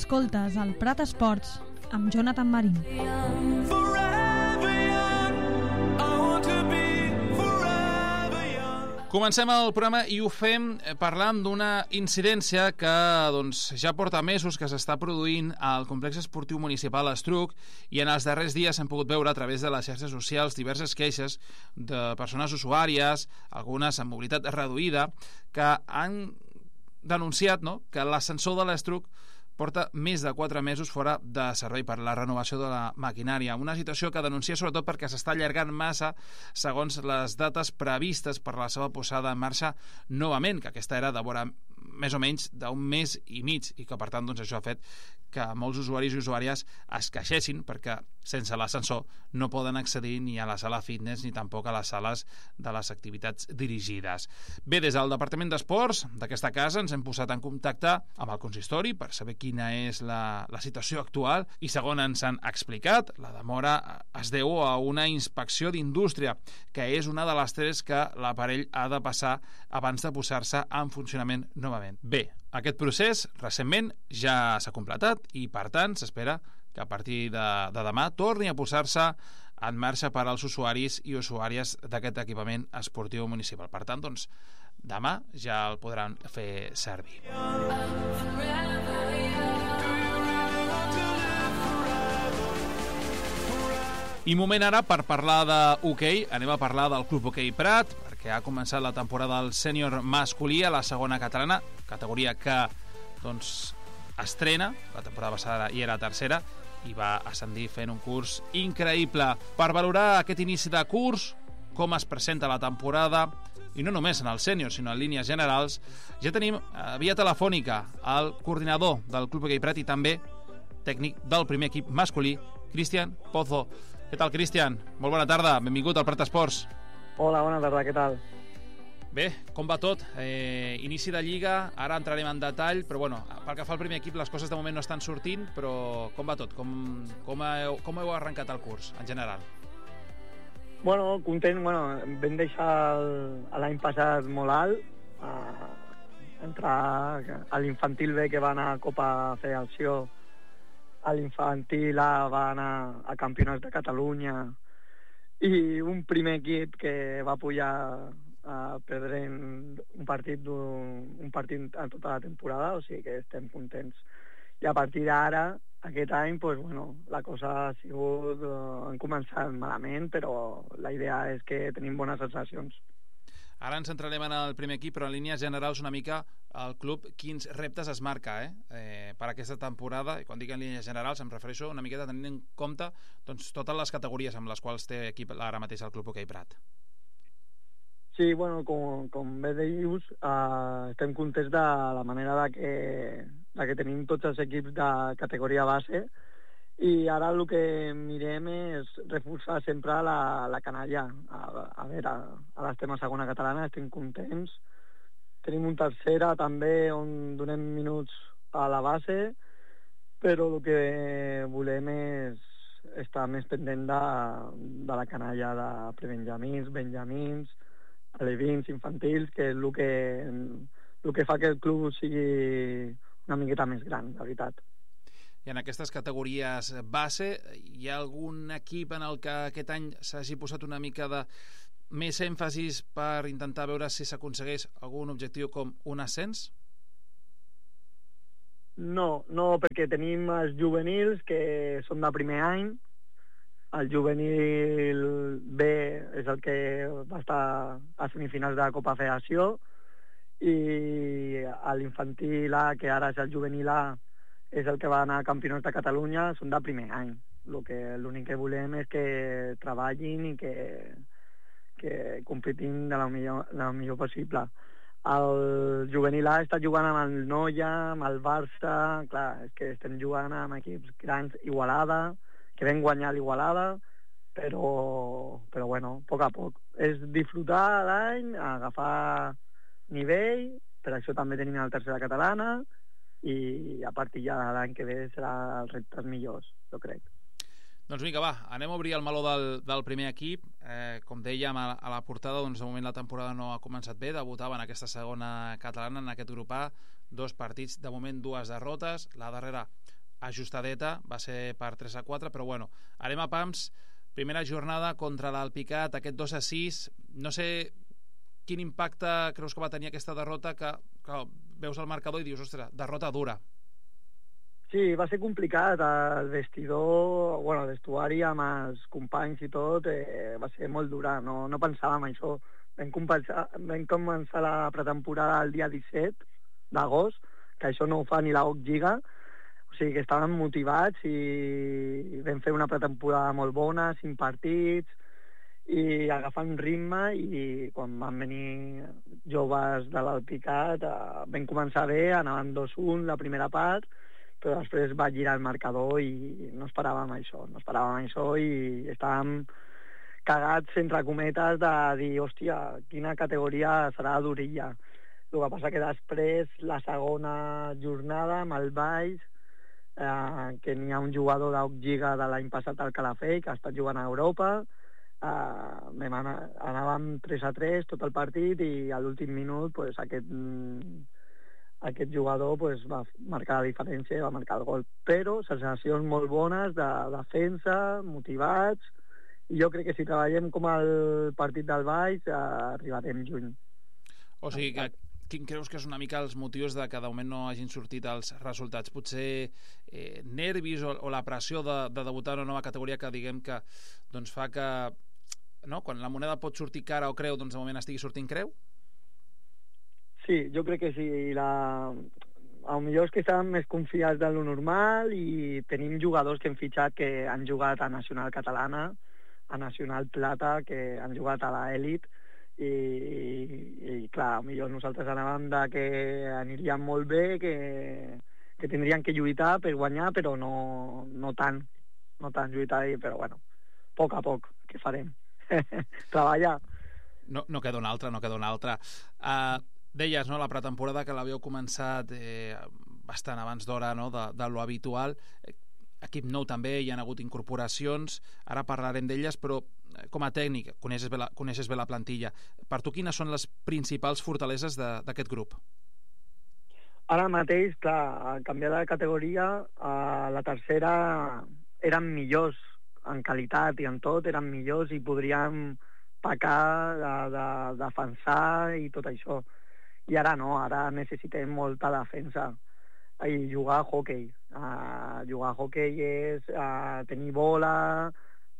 Escoltes el Prat Esports amb Jonathan Marín. Comencem el programa i ho fem parlant d'una incidència que ja porta mesos que s'està produint al complex esportiu municipal Estruc, i en els darrers dies hem pogut veure a través de les xarxes socials diverses queixes de persones usuàries, algunes amb mobilitat reduïda, que han denunciat que l'ascensor de l'Estruc porta més de 4 mesos fora de servei per la renovació de la maquinària. Una situació que denuncia sobretot perquè s'està allargant massa segons les dates previstes per la seva posada en marxa novament, que aquesta era de vora més o menys d'un mes i mig, i que per tant això ha fet que molts usuaris i usuàries es queixessin perquè sense l'ascensor no poden accedir ni a la sala fitness ni tampoc a les sales de les activitats dirigides. Bé, des del Departament d'Esports d'aquesta casa ens hem posat en contacte amb el consistori per saber quina és la situació actual, i segons ens han explicat, la demora es deu a una inspecció d'indústria, que és una de les 3 que l'aparell ha de passar abans de posar-se en funcionament novament. Bé, aquest procés recentment ja s'ha completat i per tant s'espera que a partir de demà torni a posar-se en marxa per als usuaris i usuàries d'aquest equipament esportiu municipal. Per tant, demà ja el podran fer servir. I moment ara per parlar d'hoquei. Anem a parlar del Club Hoquei Prat, perquè ha començat la temporada del sènior masculí a la segona catalana, categoria que estrena. La temporada passada hi era tercera i va ascendir fent un curs increïble. Per valorar aquest inici de curs, com es presenta la temporada, i no només en el sènior, sinó en línies generals, ja tenim via telefònica el coordinador del Club Hoquei Prat i també tècnic del primer equip masculí, Cristian Pozo. Què tal, Cristian? Molt bona tarda, benvingut al Prat Esports. Hola, bona tarda, què tal? Bé, com va tot? Inici de Lliga, ara entrarem en detall, però pel que fa al primer equip les coses de moment no estan sortint, però com va tot? Com heu arrencat el curs, en general? Content, vam deixar l'any passat molt alt, entrar a l'infantil B, que va anar a Copa Federació, a l'infantil A va anar a Campionats de Catalunya, i un primer equip que va pujar perdent un partit a tota la temporada, o sigui que estem contents. I a partir d'ara, aquest any, la cosa ha sigut... hem començat malament, però la idea és que tenim bones sensacions. Ara ens centrarem en el primer equip, però en línies generals una mica el club quins reptes es marca per aquesta temporada, i quan dic en línies generals em refereixo una miqueta tenint en compte totes les categories amb les quals té equip ara mateix el Club Hoquei Prat. Sí, com bé dius, estem contents de la manera que tenim tots els equips de categoria base, i ara el que mirem és reforçar sempre la canalla. A veure, ara estem a segona catalana, estem contents. Tenim un tercera també on donem minuts a la base, però el que volem és estar més pendent de la canalla de prebenjamins, benjamins, alevins, infantils, que és el que fa que el club sigui una miqueta més gran, la veritat. I en aquestes categories base, hi ha algun equip en el que aquest any s'hagi posat una mica de més èmfasis per intentar veure si s'aconsegueix algun objectiu com un ascens? No, perquè tenim els juvenils que són de primer any. El juvenil B és el que va estar a semifinals de la Copa Federació, i l'infantil A, que ara és el juvenil A, és el que va anar a Campionats de Catalunya, són de primer any. L'únic que volem és que treballin i que competin de la millor possible. El juvenil A està jugant amb el Noia, amb el Barça, clar, és que estem jugant amb equips grans, Igualada, que vam guanyar l'Igualada, però a poc a poc. És disfrutar l'any, agafar nivell, per això també tenim la tercera catalana, i a partir ja de l'any que ve serà els reptes millors, jo crec. Doncs vinga, va, anem a obrir el meló del primer equip. Com dèiem a la portada, de moment la temporada no ha començat bé, debutava en aquesta segona catalana, en aquest grup A, 2 partits, de moment 2 derrotes, la darrera ajustadeta, va ser per 3-4, però bueno, anem a pams. Primera jornada contra l'Alpicat, aquest 2-6. No sé quin impacte creus que va tenir aquesta derrota, que veus el marcador i dius, ostres, derrota dura. Sí, va ser complicat. El vestidor, bueno, el vestuari amb els companys i tot, va ser molt dura. No pensàvem això. Vam començar la pretemporada el dia 17 d'agost, que això no ho fa ni la OC Lliga. O sigui que estàvem motivats i vam fer una pretemporada molt bona, 5 partits, i agafant ritme, i quan van venir joves de l'Alpicat vam començar bé, anàvem 2-1 la primera part, però després va girar el marcador i no esperàvem això i estàvem cagats, entre cometes, de dir, hòstia, quina categoria serà d'orilla. El que passa que després, la segona jornada, amb el Valls, que n'hi ha un jugador d'Oc Lliga de l'any passat al Calafell, que ha estat jugant a Europa, anàvem 3-3 tot el partit, i a l'últim minut pues, aquest jugador pues, va marcar la diferència i va marcar el gol. Però sensacions molt bones de defensa, motivats, i jo crec que si treballem com el partit del Valls arribarem juny. O sigui que quin creus que és una mica els motius de que de moment no hagin sortit els resultats? Potser nervis o la pressió de debutar en una nova categoria que diguem que doncs, fa que no? Quan la moneda pot sortir cara o creu, doncs de moment estigui sortint creu? Sí, jo crec que sí. Potser és que estàvem més confiats de lo normal i tenim jugadors que hem fitxat que han jugat a Nacional Catalana, a Nacional Plata, que han jugat a l'elit, i clar, potser nosaltres anàvem de que aniríem molt bé, que tindrien que lluitar per guanyar, però no tant lluitar, però bueno, a poc, què farem? Treballar. No queda una altra. Deies, no, la pretemporada que l'havíeu començat bastant abans d'hora, no, de lo habitual. Equip nou també, hi ha hagut incorporacions, ara parlarem d'elles, però com a tècnic coneixes bé la plantilla. Per tu quines són les principals fortaleses d'aquest grup? Ara mateix, clar, al canviar de categoria, a la tercera eren millors en qualitat i en tot, eren millors i podríem pecar de defensar i tot això. I ara no, ara necessitem molta defensa i jugar a hoquei. Jugar a hoquei és tenir bola,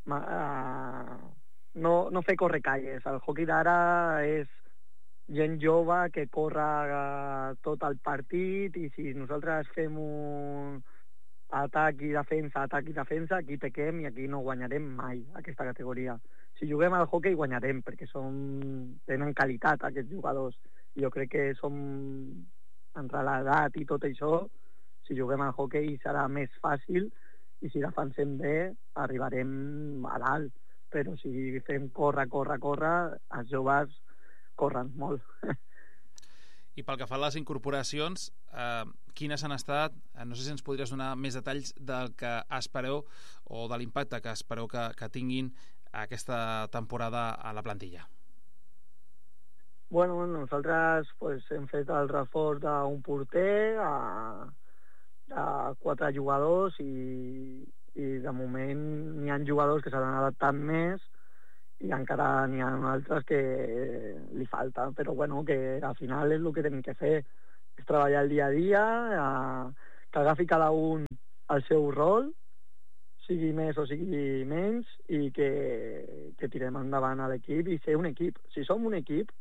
no fer correcalles. El hoquei d'ara és gent jove que corre tot el partit, i si nosaltres fem un atac i defensa, aquí pequem i aquí no guanyarem mai aquesta categoria. Si juguem al hoquei guanyarem, perquè tenen qualitat aquests jugadors. Jo crec que entre l'edat i tot això, si juguem al hoquei serà més fàcil, i si defensem bé arribarem a dalt. Però si fem córrer, els joves corren molt. I pel que fa a les incorporacions, quines han estat? No sé si ens podries donar més detalls del que espereu o de l'impacte que espereu que tinguin aquesta temporada a la plantilla. Bueno, nosaltres hem fet el reforç d'un porter, de 4 jugadors, i de moment n'hi ha jugadors que s'han adaptat més i encara n'hi ha altres que li falta, però bueno, que al final és el que tenim que fer, és treballar el dia a dia, que agafi cada un el seu rol, sigui més o sigui menys, i que tirem endavant a l'equip i ser un equip. Si som un equip,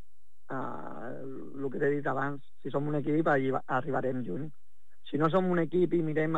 el que t'he dit abans, si som un equip arribarem junt. Si no som un equip i mirem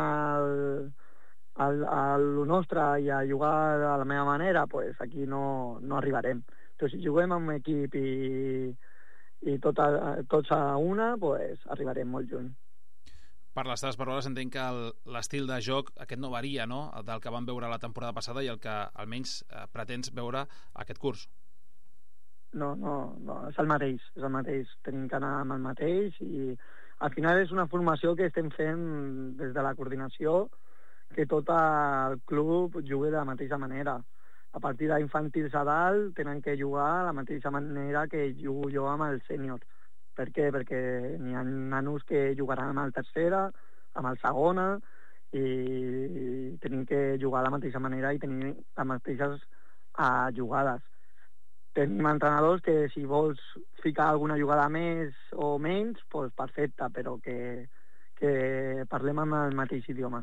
el nostre i a jugar de la meva manera, pues aquí no arribarem. Però si juguem amb un equip i tots a una, pues arribarem molt junt. Per les teves paraules entenc que l'estil de joc aquest no varia, no?, del que vam veure la temporada passada i el que almenys pretens veure aquest curs. No, és el mateix. Tenim que anar amb el mateix, i al final és una formació que estem fent des de la coordinació, que tot el club jugui de la mateixa manera. A partir d'infantils a dalt tenen que jugar de la mateixa manera que jugo jo amb el sènior. Per què? Perquè n'hi ha nanos que jugaran amb el tercera, amb el segona, i tenim que jugar de la mateixa manera i tenir les mateixes jugades. Tenim entrenadors que si vols ficar alguna jugada més o menys, doncs perfecte, però que parlem amb el mateix idioma.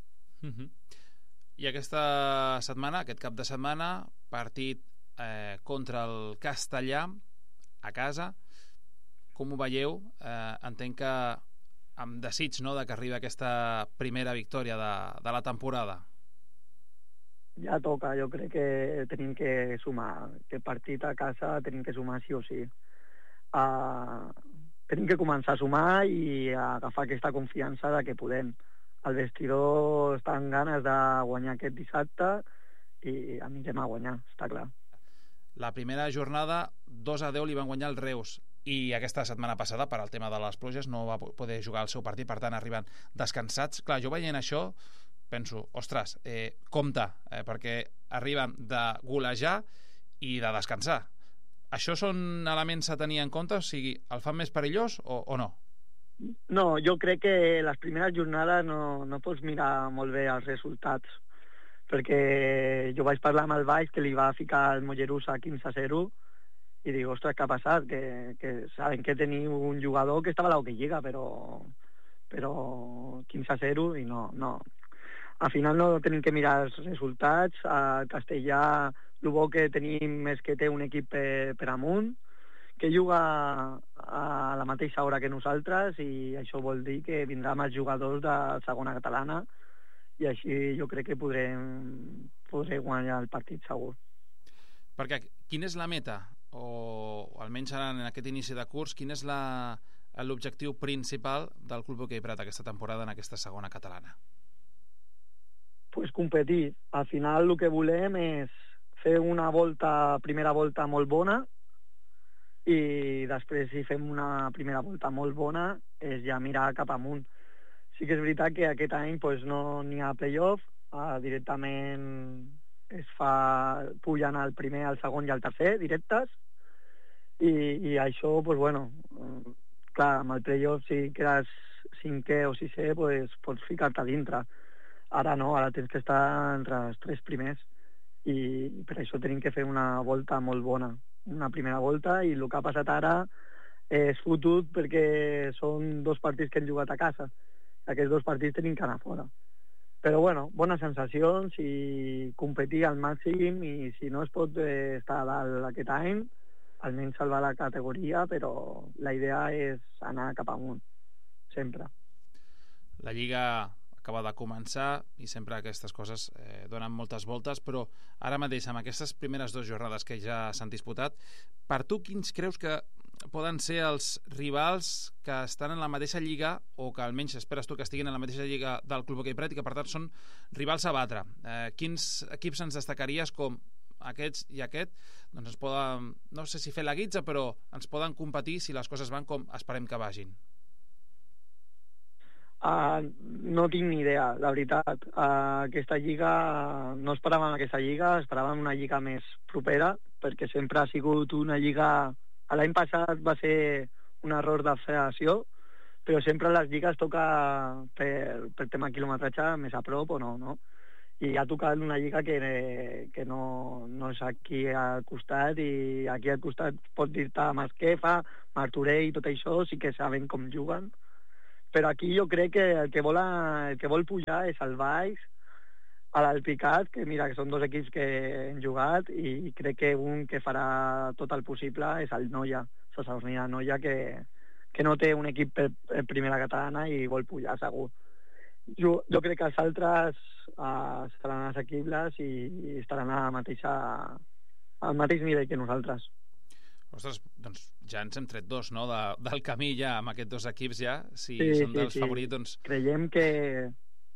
I aquesta setmana, aquest cap de setmana, partit contra el Castellà a casa. Com ho veieu? Entenc que amb desig, no?, de que arribi aquesta primera victòria de la temporada. Ja toca, jo crec que tenim que sumar. Que partit a casa tenim que sumar sí o sí. Tenim que començar a sumar i a agafar aquesta confiança de que podem. El vestidor està en ganes de guanyar aquest dissabte i anirem a guanyar, està clar. La primera jornada 2-10 li van guanyar el Reus i aquesta setmana passada, per al tema de les pluges, no va poder jugar el seu partit, per tant arriben descansats. Clar, jo veient això penso, ostres, compte, perquè arriben de golejar i de descansar. Això són elements a tenir en compte? O sigui, el fan més perillós o no? No, jo crec que les primeres jornades no pots mirar molt bé els resultats, perquè jo vaig parlar amb el Baix, que li va ficar el Mollerussa 15-0, i dic, ostres, què ha passat? Que saben que teniu un jugador que estava a l'Hockey-Lliga, però 15-0 i no. Al final no tenim que mirar els resultats. A Castellà, el bo que tenim és que té un equip per amunt, que juga a la mateixa hora que nosaltres, i això vol dir que vindran els jugadors de segona catalana, i així jo crec que podré guanyar el partit segur. Perquè quina és la meta? O almenys en aquest inici de curs, quin és l'objectiu principal del Club Hoquei Prat aquesta temporada en aquesta segona catalana? Pues competir. Al final el que volem és fer una primera volta molt bona, i després, si fem una primera volta molt bona, és ja mirar cap amunt. Sí que és veritat que aquest any pues, no n'hi ha playoff, directament pugen el primer, el segon i el tercer directes, i això, pues, bueno, clar, amb el playoff, si quedes cinquè o sisè, pues, pots ficar-te a dintre. Ara no, ara tens que estar entre els tres primers, i per això tenim que fer una volta molt bona, una primera volta, i el que ha passat ara és fotut perquè són dos partits que hem jugat a casa. Aquests dos partits tenim que anar fora. Però bueno, bones sensacions i competir al màxim, i si no es pot estar a dalt aquest any, almenys salvar la categoria, però la idea és anar cap amunt, sempre. La Lliga acaba de començar i sempre aquestes coses donen moltes voltes, però ara mateix, amb aquestes primeres dues jornades que ja s'han disputat, per tu quins creus que poden ser els rivals que estan en la mateixa lliga, o que almenys esperes tu que estiguin en la mateixa lliga del Club Hoquei Prat i que per tant són rivals a batre? Quins equips ens destacaries com aquests i aquest? Doncs ens poden, no sé si fer la guitza, però ens poden competir si les coses van com esperem que vagin. No tinc ni idea, la veritat. Aquesta lliga, no esperàvem aquesta lliga, esperàvem una lliga més propera, perquè sempre ha sigut una lliga... L'any passat va ser un error de federació, però sempre les lligues toca per tema quilometratge més a prop o no? I ha tocat una lliga que no és aquí al costat, i aquí al costat pots dir-te Masquefa, Martorell, tot això, sí que saben com juguen. Però aquí jo crec que el que vol pujar és el Baix, l'Alpicat, que mira que són dos equips que han jugat, i crec que un que farà tot el possible és el Noia, Noia, que no té un equip per primera catalana i vol pujar segur. Jo crec que els altres seran assequibles i estaran al mateix nivell que nosaltres. Ostres, doncs ja ens hem tret dos, no?, del camí ja, amb aquests dos equips ja, si són dels favorits, doncs... Creiem que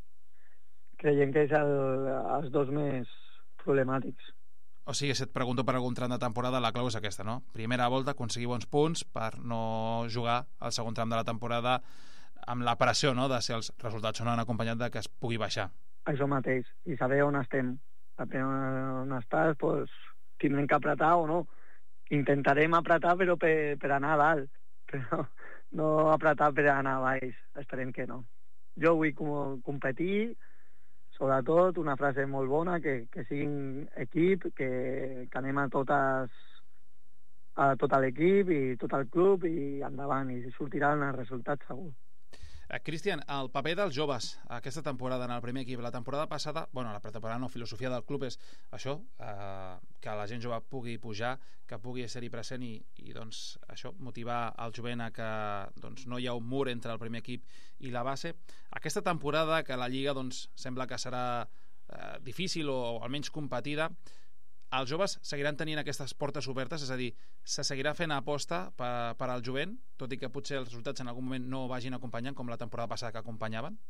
és els dos més problemàtics. O sigui, si et pregunto per algun tram de temporada, la clau és aquesta, no? Primera volta, aconseguir bons punts per no jugar al segon tram de la temporada amb la pressió, no?, de si els resultats no han acompanyat de que es pugui baixar. Això mateix, i saber on estem. Saber on estàs, doncs tindrem que apretar o no. Intentarem apretar, però per anar a dalt, però no apretar per anar a baix. Esperem que no. jo vull competir, sobretot una frase molt bona, que siguin equip, que anem a tot l'equip i tot el club i endavant, i sortiran els resultats segur. Cristian, el paper dels joves aquesta temporada en el primer equip, la temporada passada, bueno, la pretemporada no, filosofia del club és això, que la gent jove pugui pujar, que pugui ser-hi present i doncs això, motivar el jovent a que doncs, no hi ha un mur entre el primer equip i la base. Aquesta temporada, que la Lliga doncs, sembla que serà difícil o almenys competida, els joves seguiran tenint aquestes portes obertes, és a dir, se seguirà fent aposta per al jovent, tot i que potser els resultats en algun moment no vagin acompanyant com la temporada passada que acompanyaven?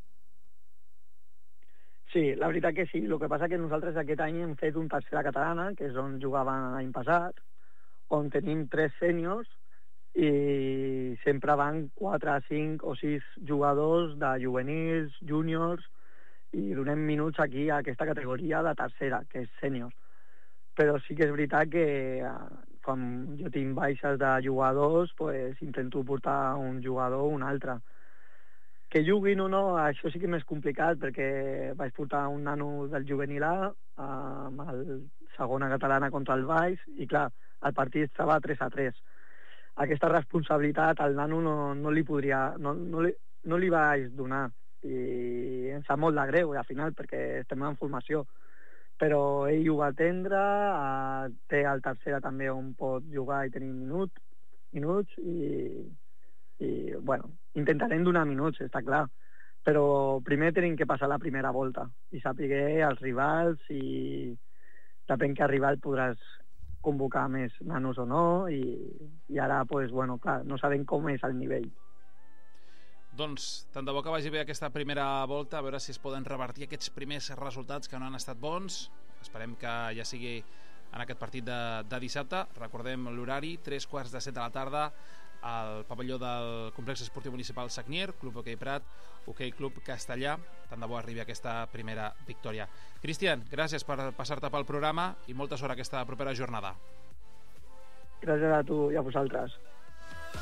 Sí, la veritat que sí. El que passa que nosaltres aquest any hem fet un tercera catalana, que és on jugaven l'any passat, on tenim 3 sèniors i sempre van 4, 5 o 6 jugadors de juvenils, júniors, i donem minuts aquí a aquesta categoria de tercera, que és sènior. Però sí que és veritat que quan jo tinc baixes de jugadors, pues, intento portar un jugador o un altre. Que juguin o no, això sí que és més complicat, perquè vaig portar un nano del juvenil A amb el segona catalana contra el Baix, i clar, el partit estava 3-3. Aquesta responsabilitat al nano no li vaig donar, i em sap molt de greu al final, perquè estem en formació. Però ell ho va atendre, té el tercera també on pot jugar i tenir minuts i bueno, intentarem donar minuts, està clar, però primer tenim que passar la primera volta i saber els rivals i depèn que rival podràs convocar més nanos o no i ara, pues, bueno, clar, no sabem com és el nivell. Doncs tant de bo que vagi bé aquesta primera volta, a veure si es poden revertir aquests primers resultats que no han estat bons. Esperem que ja sigui en aquest partit de dissabte. Recordem l'horari, 3:15 de la tarda, al pavelló del Complex Esportiu Municipal Sagnier, Club Hoquei Prat, Hoquei Club Castellà. Tant de bo arribi aquesta primera victòria. Cristian, gràcies per passar-te pel programa i molta sort aquesta propera jornada. Gràcies a tu i a vosaltres.